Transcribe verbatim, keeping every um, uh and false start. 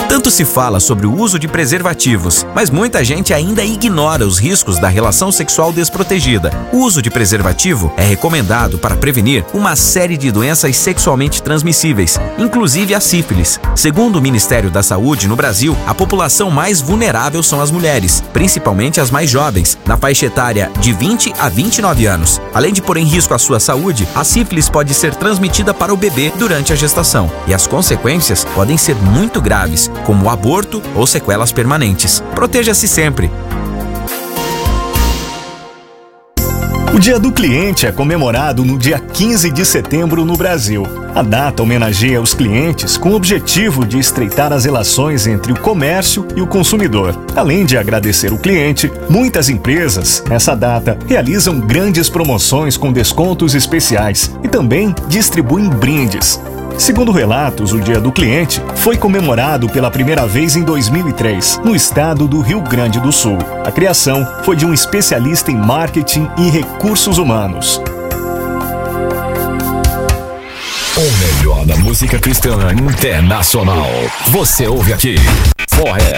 Tanto se fala sobre o uso de preservativos, mas muita gente ainda ignora os riscos da relação sexual desprotegida. O uso de preservativo é recomendado para prevenir uma série de doenças sexualmente transmissíveis, inclusive a sífilis. Segundo o Ministério da Saúde, no Brasil, a população mais vulnerável são as mulheres, principalmente as mais jovens, na faixa etária de vinte a vinte e nove anos. Além de pôr em risco a sua saúde, a sífilis pode ser transmitida para o bebê durante a gestação, e as consequências podem ser muito graves, como aborto ou sequelas permanentes. Proteja-se sempre. O Dia do Cliente é comemorado no dia quinze de setembro no Brasil. A data homenageia os clientes com o objetivo de estreitar as relações entre o comércio e o consumidor. Além de agradecer o cliente, muitas empresas, nessa data, realizam grandes promoções com descontos especiais e também distribuem brindes. Segundo relatos, o Dia do Cliente foi comemorado pela primeira vez em dois mil e três, no estado do Rio Grande do Sul. A criação foi de um especialista em marketing e recursos humanos. O melhor da música cristã internacional. Você ouve aqui. Forré